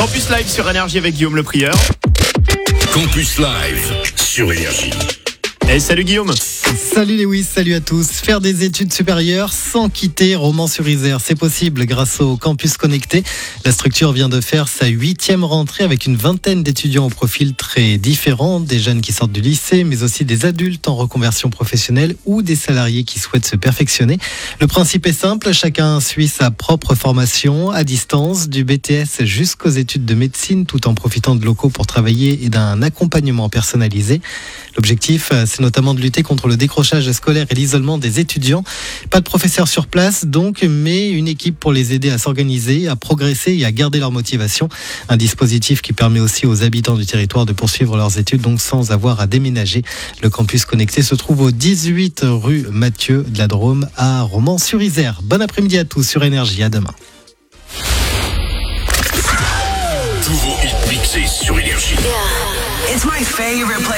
Campus Live sur Énergie avec Guillaume Le Prieur. Campus Live sur Énergie. Et salut Guillaume. Salut Lewis, salut à tous. Faire des études supérieures sans quitter Romans-sur-Isère, c'est possible grâce au Campus Connecté. La structure vient de faire sa 8e rentrée avec une vingtaine d'étudiants au profil très différent, des jeunes qui sortent du lycée, mais aussi des adultes en reconversion professionnelle ou des salariés qui souhaitent se perfectionner. Le principe est simple, chacun suit sa propre formation à distance, du BTS jusqu'aux études de médecine, tout en profitant de locaux pour travailler et d'un accompagnement personnalisé. L'objectif, c'est notamment de lutter contre le décrochage scolaire et l'isolement des étudiants. Pas de professeurs sur place donc, mais une équipe pour les aider à s'organiser, à progresser et à garder leur motivation. Un dispositif qui permet aussi aux habitants du territoire de poursuivre leurs études donc sans avoir à déménager. Le campus connecté se trouve au 18 rue Mathieu de la Drôme à Romans-sur-Isère. Bon après-midi à tous sur Énergie, à demain. Tous vos hits mixés sur Énergie. It's my favorite place.